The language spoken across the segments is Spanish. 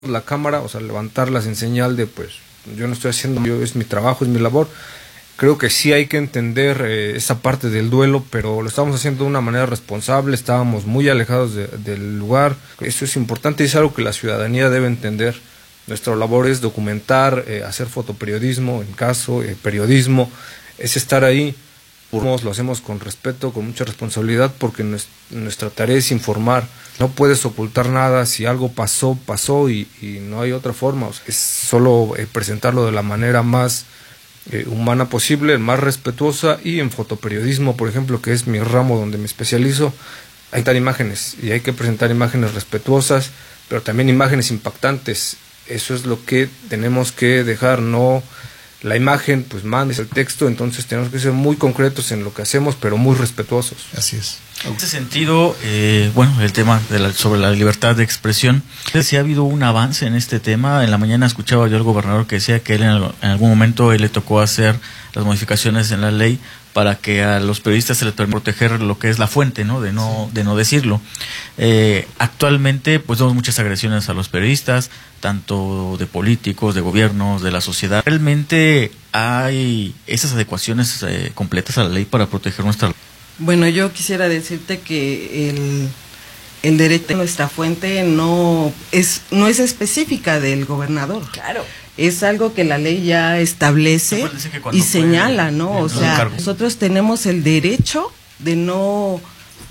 la cámara, o sea, levantarlas en señal de pues yo no estoy haciendo, es mi trabajo, es mi labor. Creo que sí hay que entender esa parte del duelo, pero lo estamos haciendo de una manera responsable, estábamos muy alejados del lugar. Eso es importante y es algo que la ciudadanía debe entender. Nuestra labor es documentar, hacer fotoperiodismo, en caso, periodismo, es estar ahí. Lo hacemos con respeto, con mucha responsabilidad, porque nuestra tarea es informar. No puedes ocultar nada, si algo pasó, pasó y no hay otra forma. O sea, es solo presentarlo de la manera más humana posible, más respetuosa. Y en fotoperiodismo, por ejemplo, que es mi ramo donde me especializo, hay que dar imágenes y hay que presentar imágenes respetuosas, pero también imágenes impactantes. Eso es lo que tenemos que dejar, no la imagen, pues mandes el texto, entonces tenemos que ser muy concretos en lo que hacemos, pero muy respetuosos. Así es. En ese sentido, bueno, el tema sobre la libertad de expresión, si ha habido un avance en este tema. En la mañana escuchaba yo al gobernador que decía que él en algún momento le tocó hacer las modificaciones en la ley para que a los periodistas se les permita proteger lo que es la fuente, ¿no? De no decirlo. Actualmente, pues vemos muchas agresiones a los periodistas, tanto de políticos, de gobiernos, de la sociedad. ¿Realmente hay esas adecuaciones completas a la ley para proteger nuestra? Bueno, yo quisiera decirte que el derecho a nuestra fuente no es específica del gobernador. Claro. Es algo que la ley ya establece y señala, ¿no? O sea, nosotros tenemos el derecho de no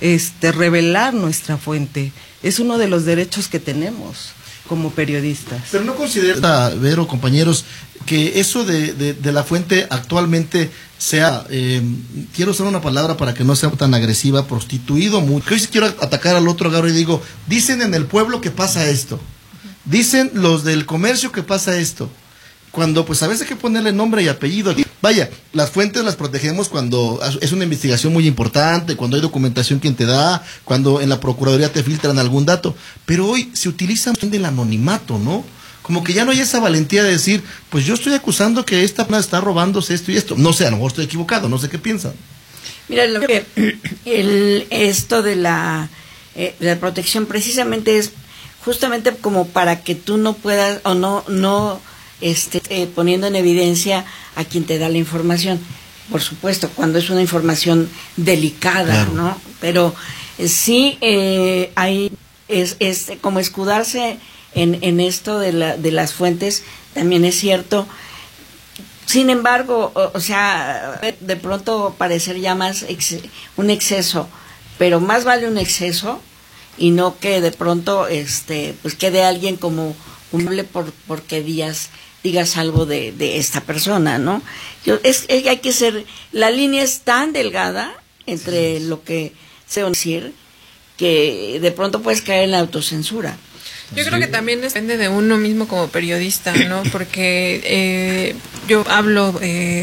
revelar nuestra fuente. Es uno de los derechos que tenemos como periodistas. Pero no considera, Vero, compañeros, que eso de la fuente actualmente sea, quiero usar una palabra para que no sea tan agresiva, prostituido mucho. Yo sí quiero atacar al otro agarro y digo, dicen en el pueblo que pasa esto, dicen los del comercio que pasa esto, cuando pues a veces hay que ponerle nombre y apellido. Vaya, las fuentes las protegemos cuando es una investigación muy importante, cuando hay documentación quien te da, cuando en la procuraduría te filtran algún dato, pero hoy se utiliza el anonimato, ¿no? Como que ya no hay esa valentía de decir, pues yo estoy acusando que esta persona está robándose esto y esto. No sé, a lo mejor estoy equivocado, no sé qué piensan. Mira, lo que esto de la protección precisamente es justamente como para que tú no puedas o no poniendo en evidencia a quien te da la información. Por supuesto, cuando es una información delicada, claro, ¿no? Pero sí hay como escudarse en esto de las fuentes, también es cierto. Sin embargo, o sea, de pronto parecer ya más un exceso, pero más vale un exceso y no que de pronto pues quede alguien como humilde porque digas algo de esta persona, ¿no? Hay que ser, la línea es tan delgada entre lo que se va a decir que de pronto puedes caer en la autocensura. Yo creo que también depende de uno mismo como periodista, ¿no? Porque yo hablo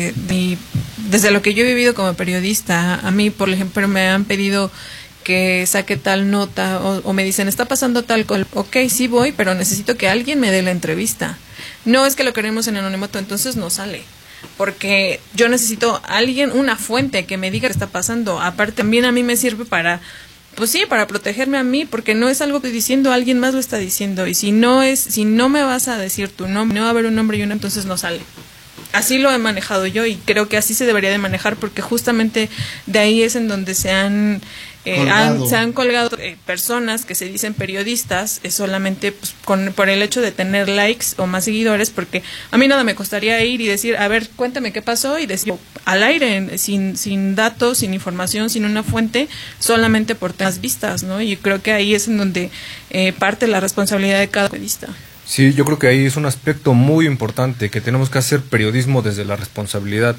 desde lo que yo he vivido como periodista. A mí, por ejemplo, me han pedido que saque tal nota o me dicen, está pasando tal cosa. Ok, sí voy, pero necesito que alguien me dé la entrevista. No es que lo queremos en anonimato, entonces no sale. Porque yo necesito alguien, una fuente que me diga qué está pasando. Aparte, también a mí me sirve para... Pues sí, para protegerme a mí, porque no es algo que diciendo, alguien más lo está diciendo. Y si no me vas a decir tu nombre, no va a haber un nombre y un entonces no sale. Así lo he manejado yo y creo que así se debería de manejar, porque justamente de ahí es en donde se han colgado personas que se dicen periodistas, solamente pues, por el hecho de tener likes o más seguidores, porque a mí nada me costaría ir y decir, a ver, cuéntame qué pasó, y decir al aire, sin datos, sin información, sin una fuente, solamente por temas vistas, ¿no? Y creo que ahí es en donde parte la responsabilidad de cada periodista. Sí, yo creo que ahí es un aspecto muy importante, que tenemos que hacer periodismo desde la responsabilidad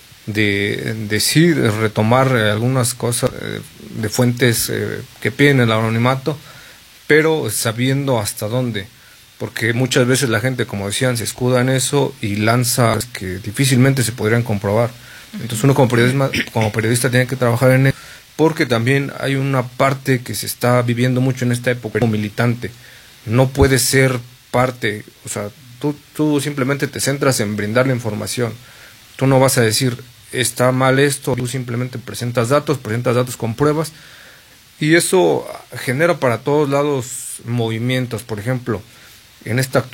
de sí, de retomar algunas cosas de fuentes que piden el anonimato, pero sabiendo hasta dónde, porque muchas veces la gente, como decían, se escuda en eso y lanza que difícilmente se podrían comprobar. Entonces uno como periodista tiene que trabajar en eso, porque también hay una parte que se está viviendo mucho en esta época, como militante. No puede ser parte, o sea, tú simplemente te centras en brindar la información. Tú no vas a decir, está mal esto, tú simplemente presentas datos con pruebas, y eso genera para todos lados movimientos. Por ejemplo, en esta